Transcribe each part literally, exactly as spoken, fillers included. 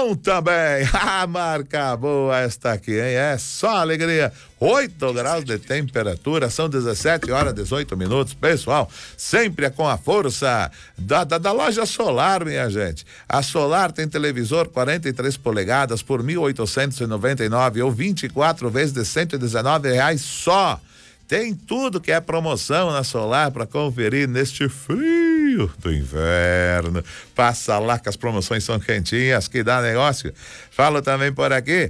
bom também. A marca boa esta aqui, hein? É só alegria. oito graus de temperatura, são dezessete horas, dezoito minutos. Pessoal, sempre é com a força da, da, da loja Solar, minha gente. A Solar tem televisor quarenta e três polegadas por mil oitocentos e noventa e nove ou vinte e quatro vezes de cento e dezenove reais só. Tem tudo que é promoção na Solar para conferir neste frio do inverno. Passa lá que as promoções são quentinhas, que dá negócio. Falo também por aqui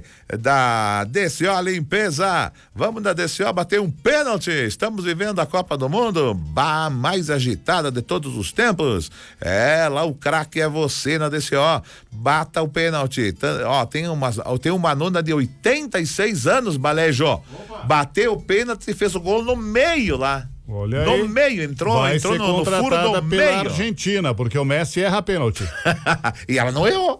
da D C O Limpeza. Vamos da D C O bater um pênalti. Estamos vivendo a Copa do Mundo, bah, mais agitada de todos os tempos. É, lá o craque é você na D C O. Bata o pênalti. Ó, tem uma, tem uma nona de oitenta e seis anos, Balejo. Opa. Bateu o pênalti e fez o gol no meio lá. Olha no aí. meio, entrou, Vai entrou ser no, no furo do pela meio. Argentina, porque o Messi erra pênalti. E ela não errou.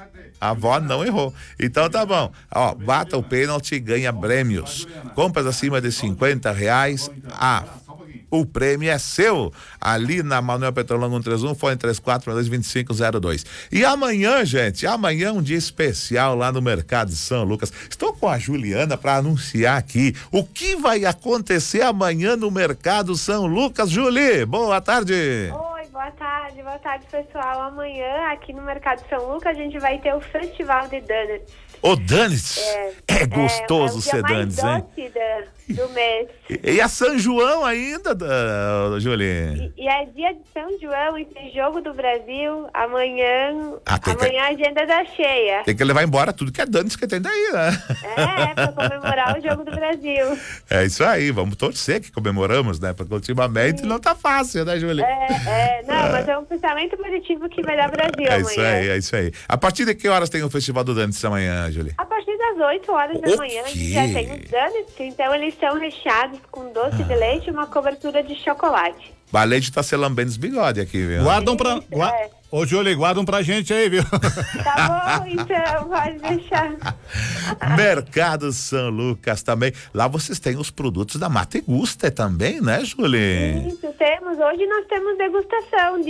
A avó não errou. Então tá bom. Ó, bata o pênalti e ganha prêmios. Compras acima de cinquenta reais. Ah, o prêmio é seu. Ali na Manuel Petrolão cento e trinta e um, fone três quatro dois, dois cinco zero dois. E amanhã, gente, amanhã é um dia especial lá no Mercado de São Lucas. Estou com a Juliana para anunciar aqui o que vai acontecer amanhã no Mercado São Lucas. Juli, boa tarde. Oi, boa tarde, boa tarde, pessoal. Amanhã, aqui no Mercado São Lucas, a gente vai ter o Festival de Donuts. Ô, Danis, é, é gostoso é, ser Danis, hein? Do mês. E, e a São João ainda, da, Julie? E, e é dia de São João e tem Jogo do Brasil. Amanhã, ah, amanhã que, a agenda tá cheia. Tem que levar embora tudo que é Danis que tem daí, né? É, é pra comemorar o Jogo do Brasil. É isso aí, vamos torcer que comemoramos, né? Porque ultimamente Sim. não tá fácil, né, Julie? É, é, não, é. mas é um pensamento positivo que vai dar Brasil é amanhã. É isso aí, é isso aí. A partir de que horas tem o Festival do Danis amanhã, Julie? A partir das oito horas da manhã, a gente já tem os Danis, então eles são recheados com doce ah. de leite e uma cobertura de chocolate. Balejo tá se lambendo os bigodes aqui, viu? Guardam pra... Gua... É. Ô, Júlio, guardam pra gente aí, viu? Tá bom, então, pode deixar. Mercado São Lucas também. Lá vocês têm os produtos da Mate Gusta também, né, Júlio? Isso, temos. Hoje nós temos degustação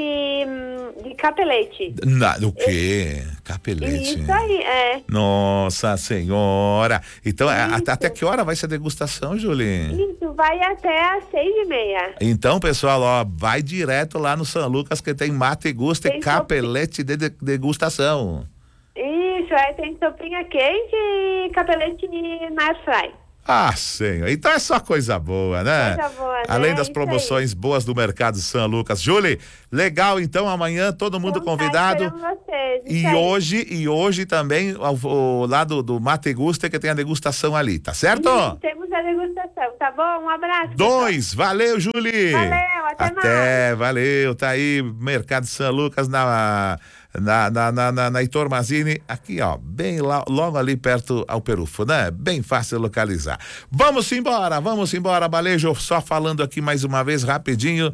de, de capelete. Na, do quê? Capelete? Isso aí, é. Nossa Senhora. Então, até, até que hora vai ser a degustação, Júlio? Isso, vai até às seis e meia. Então, pessoal, ó, vai direto lá no São Lucas que tem Mate Gusta e capelete de degustação. Isso, é, tem sopinha quente e capelete na airfry. Ah, senhor, então é só coisa boa, né? Coisa boa, né? Além das Isso promoções aí. Boas do Mercado São Lucas. Julie, legal, então amanhã todo mundo então, convidado. Tá, vocês, e aí. hoje e hoje também o, o lado do Mate Gusta que tem a degustação ali, tá certo? Sim, temos a degustação, tá bom? Um abraço. Dois, pessoal. Valeu, Julie. Valeu, até, até mais. Até, valeu, tá aí Mercado São Lucas na Na, na, na, na, na Heitor Mazini, aqui ó, bem lá, logo ali perto ao Perufo, né? Bem fácil de localizar. Vamos embora, vamos embora, Balejo, só falando aqui mais uma vez rapidinho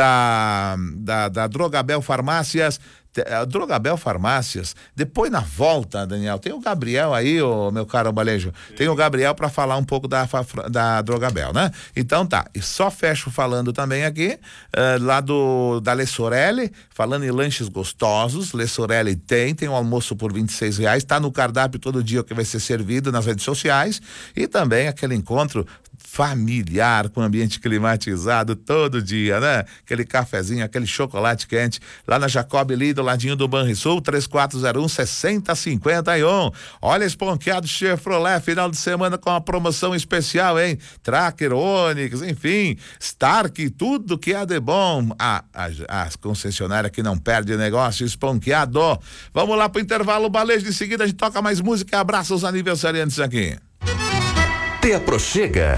da, da, da Drogabel Farmácias. Drogabel Farmácias, depois na volta, Daniel, tem o Gabriel aí, ô, meu caro Balejo, tem o Gabriel para falar um pouco da, da Drogabel, né? Então tá, e só fecho falando também aqui, uh, lá do da Le Sorelle, falando em lanches gostosos, Le Sorelle tem, tem um almoço por vinte e seis reais, tá no cardápio todo dia que vai ser servido nas redes sociais, e também aquele encontro familiar, com ambiente climatizado todo dia, né? Aquele cafezinho, aquele chocolate quente, lá na Jacob Lee, do ladinho do Banrisul, três quatro zero um, seis zero cinco um. Olha, Esponqueado Chevrolet, final de semana com uma promoção especial, hein? Tracker, Onix, enfim, Stark, tudo que é de bom. A, a, a concessionária que não perde negócio, Esponqueado. Vamos lá pro intervalo, Balejo, de seguida a gente toca mais música e abraça os aniversariantes aqui. Te aproxega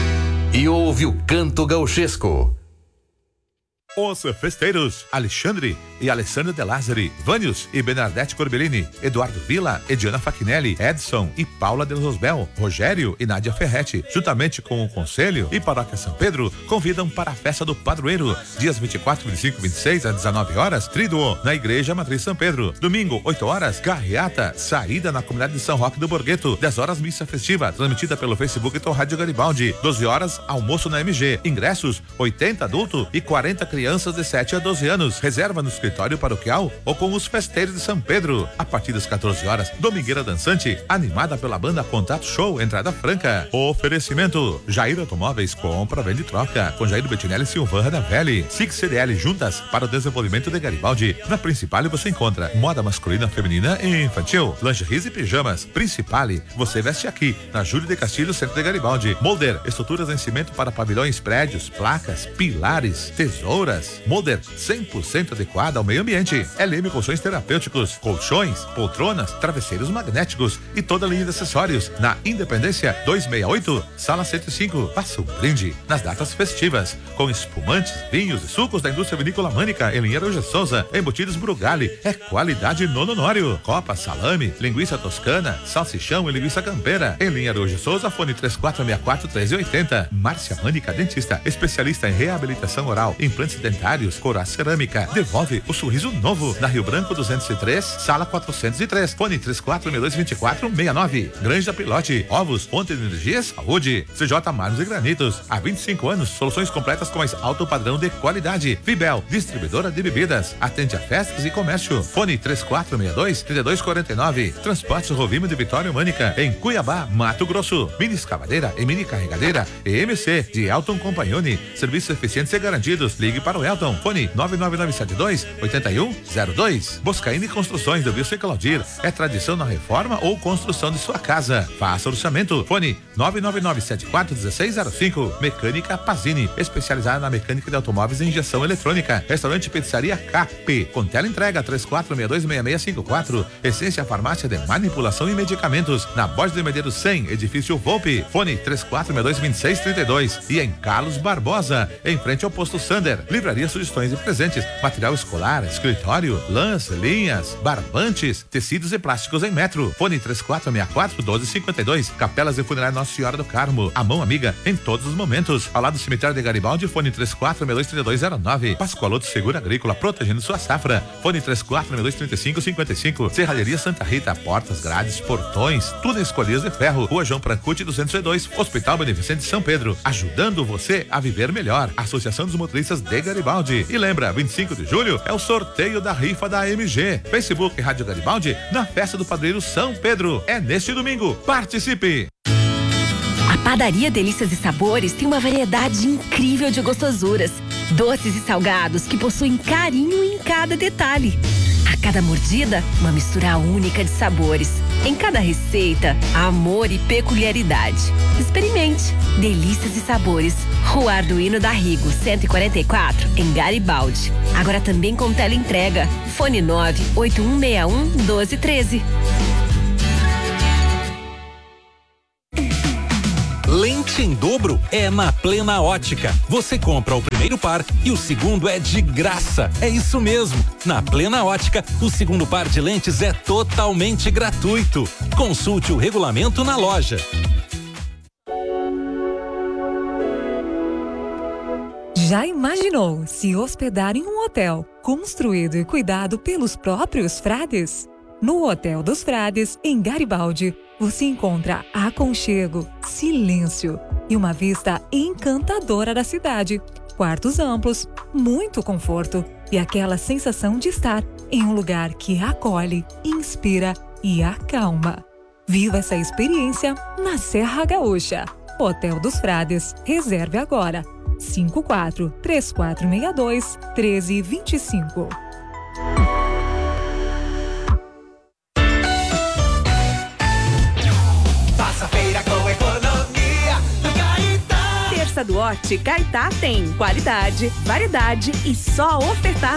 e ouve o canto gauchesco. Os festeiros Alexandre e Alessandro De Lázari, Vânios e Bernadette Corbellini, Eduardo Villa, Ediana Fachinelli, Edson e Paula de Rosbel, Rogério e Nádia Ferretti, juntamente com o Conselho e Paróquia São Pedro, convidam para a festa do Padroeiro, dias vinte e quatro, vinte e cinco, vinte e seis às dezenove horas, Tríduo, na Igreja Matriz São Pedro. Domingo, oito horas, carreata, saída na comunidade de São Roque do Borgueto, dez horas, missa festiva, transmitida pelo Facebook e Rádio Garibaldi, doze horas, almoço na M G, ingressos, oitenta adulto e quarenta crianças crianças de sete a doze anos. Reserva no escritório paroquial ou com os festeiros de São Pedro. A partir das quatorze horas, Domingueira Dançante, animada pela banda Contato Show, entrada franca. Oferecimento: Jair Automóveis, compra, vende e troca. Com Jair Bettinelli e Silvan da Velli. Sig C D L juntas para o desenvolvimento de Garibaldi. Na Principale você encontra moda masculina, feminina e infantil, lingeries e pijamas. Principale, você veste aqui, na Júlio de Castilho, centro de Garibaldi. Molder, estruturas em cimento para pavilhões, prédios, placas, pilares, tesouras. Molder, cem por cento adequada ao meio ambiente. L M Colchões Terapêuticos, colchões, poltronas, travesseiros magnéticos e toda a linha de acessórios. Na Independência duzentos e sessenta e oito, sala cento e cinco. Faça um brinde nas datas festivas com espumantes, vinhos e sucos da indústria vinícola Mânica em Linha Araújo Souza. Embutidos Brugali, é qualidade no Honório. Copa, salame, linguiça toscana, salsichão e linguiça campeira. Em Linha Araújo Souza, fone três quatro seis quatro, três oito zero. Márcia Mânica, dentista, especialista em reabilitação oral, implantes dentários, coroa cerâmica. Devolve o sorriso novo. Na Rio Branco duzentos e três, sala quatrocentos e três. Fone três quatro seis dois, dois quatro seis nove. Granja Pilote, ovos, fonte de energia e saúde. C J Marmos e Granitos, há vinte e cinco anos, soluções completas com mais alto padrão de qualidade. Fibel, distribuidora de bebidas, atende a festas e comércio. Fone três quatro seis dois, três dois quatro nove. Transportes Rovimo de Vitória Mânica, em Cuiabá, Mato Grosso. Mini escavadeira e mini carregadeira E M C de Elton Compagnoni. Serviços eficientes e garantidos. Ligue para o Elton. Fone nove nove nove sete dois, oito um zero dois. Boscaine Construções do Wilson e Claudir. É tradição na reforma ou construção de sua casa. Faça orçamento. Fone nove nove nove sete quatro um seis zero cinco. Mecânica Pazini, especializada na mecânica de automóveis e injeção eletrônica. Restaurante Pizzaria Cap, com tela entrega três quatro seis dois, seis seis cinco quatro. Essência Farmácia de Manipulação e Medicamentos, na Borges de Medeiros cem, edifício Volpe. Fone três quatro seis dois, vinte e seis trinta e dois. E em Carlos Barbosa, em frente ao posto Sander. Livraria Sugestões e Presentes, material escolar, escritório, lãs, linhas, barbantes, tecidos e plásticos em metro. Fone três quatro seis quatro, doze cinquenta e dois. Capelas e Funerária Nossa Senhora do Carmo, a mão amiga em todos os momentos. Ao lado do cemitério de Garibaldi, fone três quatro seis dois, três dois zero nove. Pascoaloto Seguro Agrícola, protegendo sua safra. Fone três quatro seis dois, trinta e cinco cinquenta e cinco. Serralheria Santa Rita, portas, grades, portões, tudo em escolhidas de ferro. Rua João Prancute duzentos e dois, Hospital Beneficente São Pedro, ajudando você a viver melhor. Associação dos Motoristas de Garibaldi. E lembra, vinte e cinco de julho é o sorteio da rifa da A M G. Facebook Rádio Garibaldi, na festa do Padroeiro São Pedro. É neste domingo. Participe! A Padaria Delícias e Sabores tem uma variedade incrível de gostosuras, doces e salgados que possuem carinho em cada detalhe. A cada mordida, uma mistura única de sabores. Em cada receita, amor e peculiaridade. Experimente. Delícias e Sabores. Rua Arduino da Rigo, cento e quarenta e quatro, em Garibaldi. Agora também com teleentrega. Fone nove oito um seis um, um dois um três. Lente em dobro é na Plena Ótica. Você compra o primeiro par e o segundo é de graça. É isso mesmo. Na Plena Ótica, o segundo par de lentes é totalmente gratuito. Consulte o regulamento na loja. Já imaginou se hospedar em um hotel construído e cuidado pelos próprios frades? No Hotel dos Frades, em Garibaldi, você encontra aconchego, silêncio e uma vista encantadora da cidade. Quartos amplos, muito conforto e aquela sensação de estar em um lugar que acolhe, inspira e acalma. Viva essa experiência na Serra Gaúcha. Hotel dos Frades. Reserve agora. cinco quatro três quatro seis dois, um três dois cinco. Do Horti Caetá tem qualidade, variedade e só ofertar